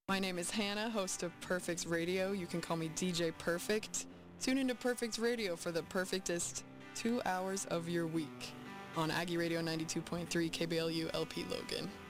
My name is Hannah, host of Perfect's Radio. You can call me DJ Perfect. Tune into Perfect's Radio for the perfectest 2 hours of your week on Aggie Radio 92.3 KBLU LP Logan.